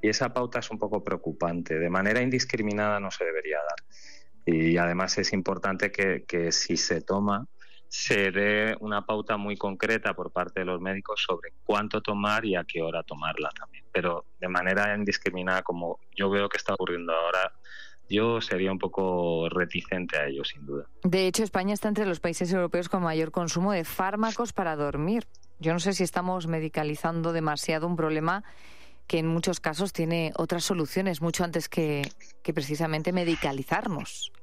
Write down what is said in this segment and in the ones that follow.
Y esa pauta es un poco preocupante. De manera indiscriminada no se debería dar. Y además es importante que si se toma, se dé una pauta muy concreta por parte de los médicos sobre cuánto tomar y a qué hora tomarla también. Pero de manera indiscriminada, como yo veo que está ocurriendo ahora, yo sería un poco reticente a ello, sin duda. De hecho, España está entre los países europeos con mayor consumo de fármacos para dormir. Yo no sé si estamos medicalizando demasiado un problema que en muchos casos tiene otras soluciones, mucho antes que precisamente medicalizarnos.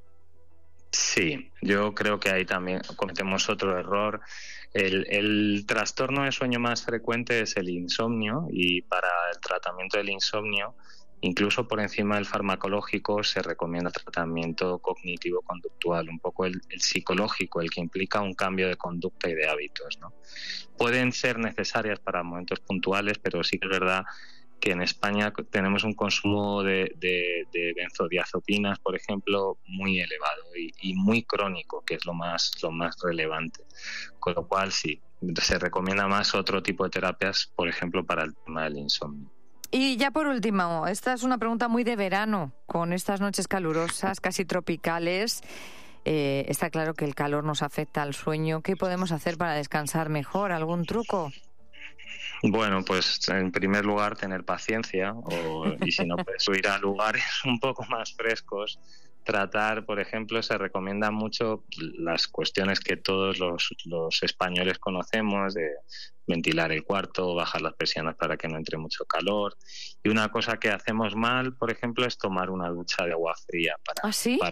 Sí, yo creo que ahí también cometemos otro error. El trastorno de sueño más frecuente es el insomnio, y para el tratamiento del insomnio, incluso por encima del farmacológico, se recomienda tratamiento cognitivo-conductual, un poco el psicológico, el que implica un cambio de conducta y de hábitos, ¿no? Pueden ser necesarias para momentos puntuales, pero sí que es verdad que en España tenemos un consumo de benzodiazepinas, por ejemplo, muy elevado y muy crónico, que es lo más relevante. Con lo cual, sí, se recomienda más otro tipo de terapias, por ejemplo, para el tema del insomnio. Y ya por último, esta es una pregunta muy de verano, con estas noches calurosas, casi tropicales. Está claro que el calor nos afecta al sueño. ¿Qué podemos hacer para descansar mejor? ¿Algún truco? Bueno, pues en primer lugar tener paciencia y si no, pues ir a lugares un poco más frescos. Tratar, por ejemplo, se recomiendan mucho las cuestiones que todos los españoles conocemos, de ventilar el cuarto, bajar las persianas para que no entre mucho calor. Y una cosa que hacemos mal, por ejemplo, es tomar una ducha de agua fría. ¿Ah, sí?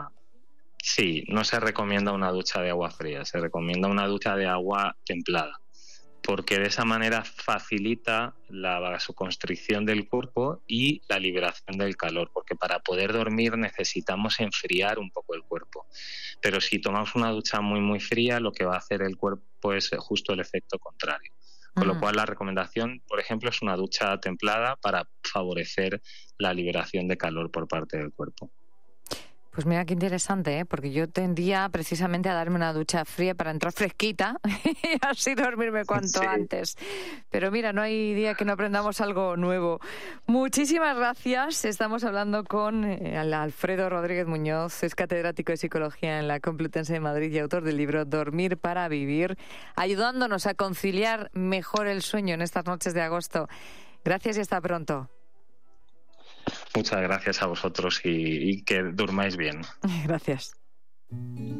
Sí, no se recomienda una ducha de agua fría, se recomienda una ducha de agua templada, porque de esa manera facilita la vasoconstricción del cuerpo y la liberación del calor, porque para poder dormir necesitamos enfriar un poco el cuerpo. Pero si tomamos una ducha muy fría, lo que va a hacer el cuerpo es justo el efecto contrario. Con lo cual la recomendación, por ejemplo, es una ducha templada para favorecer la liberación de calor por parte del cuerpo. Pues mira qué interesante, ¿eh? Porque yo tendía precisamente a darme una ducha fría para entrar fresquita y así dormirme cuanto antes. Pero mira, no hay día que no aprendamos algo nuevo. Muchísimas gracias. Estamos hablando con Alfredo Rodríguez Muñoz, es catedrático de Psicología en la Complutense de Madrid y autor del libro Dormir para Vivir, ayudándonos a conciliar mejor el sueño en estas noches de agosto. Gracias y hasta pronto. Muchas gracias a vosotros y que durmáis bien. Gracias.